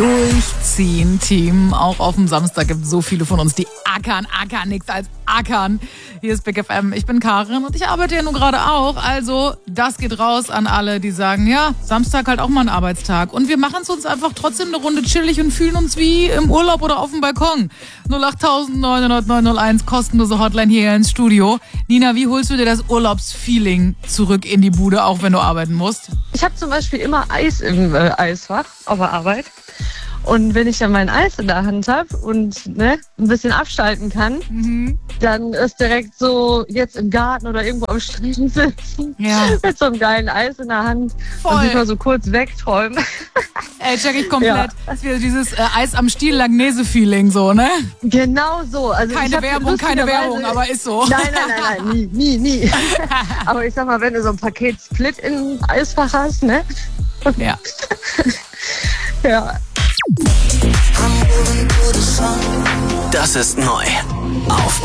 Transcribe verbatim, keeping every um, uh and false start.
Durchziehen, Team. Auch auf dem Samstag gibt es so viele von uns, die ackern, ackern, nichts als ackern. Hier ist Big F M, ich bin Karin und ich arbeite ja nun gerade auch. Also das geht raus an alle, die sagen, ja, Samstag halt auch mal ein Arbeitstag. Und wir machen es uns einfach trotzdem eine Runde chillig und fühlen uns wie im Urlaub oder auf dem Balkon. null acht neun null null neun null eins, kostenlose Hotline hier ins Studio. Nina, wie holst du dir das Urlaubsfeeling zurück in die Bude, auch wenn du arbeiten musst? Ich habe zum Beispiel immer Eis im äh, Eisfach auf der Arbeit. Und wenn ich dann mein Eis in der Hand habe und ne, ein bisschen abschalten kann, mhm. dann ist direkt so jetzt im Garten oder irgendwo am Strand sitzen ja. mit so einem geilen Eis in der Hand Voll. und sich mal so kurz wegträumen. Ey, check ich komplett. Ja. Das ist wieder dieses äh, Eis am Stiel Langnese-Feeling so, ne? Genau so. Also keine Werbung, keine Werbung, aber ist so. Nein, nein, nein, nein, nie, nie, nie. Aber ich sag mal, wenn du so ein Paket Split im Eisfach hast, ne? Ja. Ja. Das ist neu auf